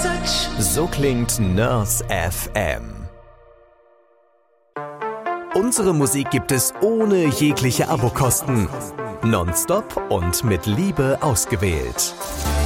So klingt Nurse FM. Unsere Musik gibt es ohne jegliche Abokosten. Nonstop und mit Liebe ausgewählt.